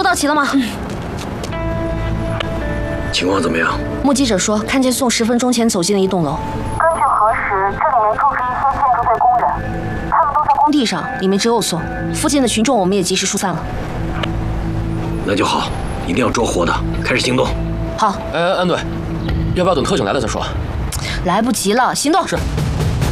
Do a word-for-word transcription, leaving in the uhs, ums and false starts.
到齐了吗？嗯。 情况怎么样？ 目击者说，看见宋十分钟前走进了一栋楼。 根据核实，这里面住着一些建筑队工人，他们都在工地上，里面只有宋。附近的群众我们也及时疏散了。 那就好，一定要捉活的，开始行动。 好。 哎，安队，要不要等特警来了再说？ 来不及了，行动。 是。